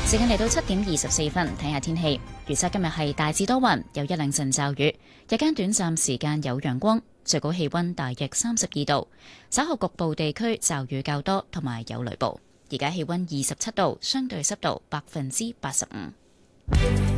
時間嚟到7:24，睇下天氣。預測今日係大致多雲，有一兩陣驟雨，日間短暫時間有陽光，最高氣溫大約32度。稍後局部地區驟雨較多，同埋有雷暴。而家氣溫27度，相對濕度85%。